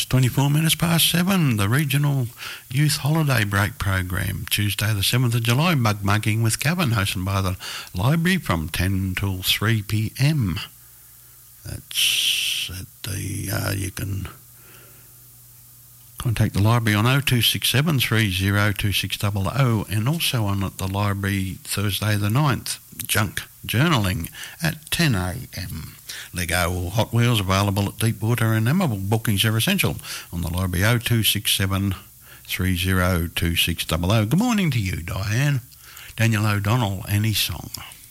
It's 24 minutes past 7, the Regional Youth Holiday Break Program, Tuesday the 7th of July, Mug Mugging with Gavin, hosted by the library from 10 till 3 p.m. That's at the, you can contact the library on 0267 302600 and also on at the library Thursday the 9th, Junk Journaling at 10 a.m. Lego or Hot Wheels available at Deepwater and Amable. Bookings are essential on the library 0267 302600. Good morning to you, Diane. Daniel O'Donnell and his song.